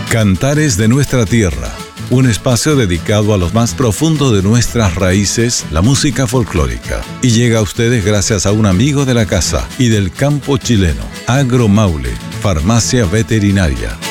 Cantares de nuestra tierra, un espacio dedicado a lo más profundo de nuestras raíces, la música folclórica. Y llega a ustedes gracias a un amigo de la casa y del campo chileno, Agromaule, farmacia veterinaria.